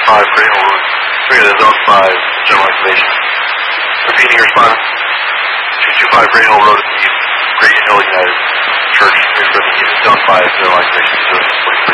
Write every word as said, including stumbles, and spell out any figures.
five, Great Hill Road. three to the Zone five, general activation. Repeating response, two two five Great Hill Road at the Great Hill United Church. three to the Zone five, general activation, zero six forty-three.